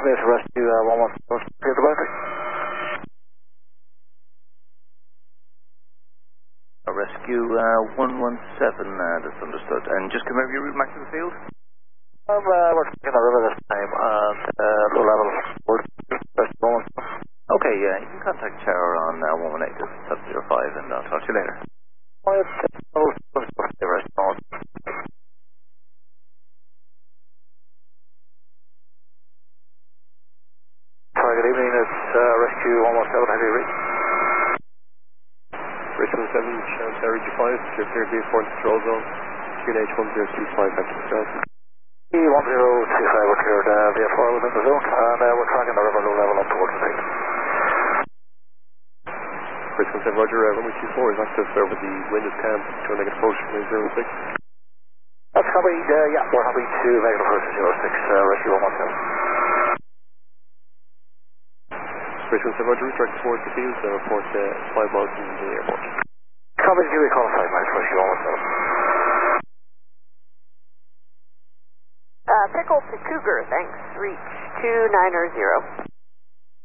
Confirmation Rescue 117, clear the boundary. Rescue 117, that's understood. And just confirm your route back to the field? We're taking the river this time, and low level board. Okay, yeah, you can contact Tower on 118-05, and I'll talk to you later. Sorry, good evening, it's Rescue 117, have you reached? Rescue 17, Tower G5, you're clear to for control zone, QNH 1025, back to the south. 1025, we're cleared VFR within the zone, and we're tracking the river low level up towards the field. Rescue 7, Roger, runway 24 is active over the wind is calm, trying to make an approach from 06. That's happy, yeah, we're happy to make an approach to 06, Rescue 117. Rescue 7, Roger, direct towards the field, report 5 miles from the airport. Copy, do we call 5 miles, Rescue 117. Pickle to Cougar, thanks, reach 290.